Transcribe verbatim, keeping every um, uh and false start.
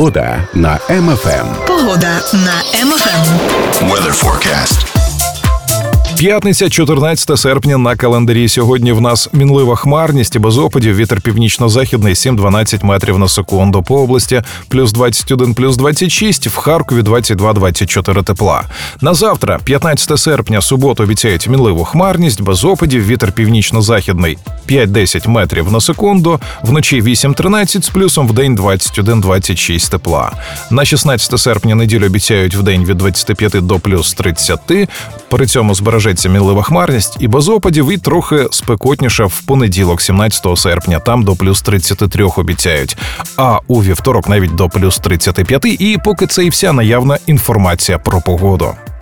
Погода на Ем Еф Ем. Погода на Ем Еф Ем. Weather forecast. П'ятниця, чотирнадцяте серпня на календарі. Сьогодні в нас мінлива хмарність і без опадів. Вітер північно-західний сім-дванадцять метрів на секунду. По області плюс двадцять один, плюс двадцять шість, в Харкові двадцять два - двадцять чотири тепла. На завтра, п'ятнадцяте серпня, суботу, обіцяють мінливу хмарність, без опадів, вітер північно-західний п'ять-десять метрів на секунду, вночі вісім-тринадцять з плюсом, вдень двадцять один - двадцять шість тепла. На шістнадцяте серпня неділю обіцяють вдень від двадцяти п'яти до плюс тридцяти, при цьому збережеться мінлива хмарність і без опадів, і трохи спекотніше в понеділок, сімнадцятого серпня, там до плюс тридцяти трьох обіцяють, а у вівторок навіть до плюс тридцяти п'яти, і поки це і вся наявна інформація про погоду.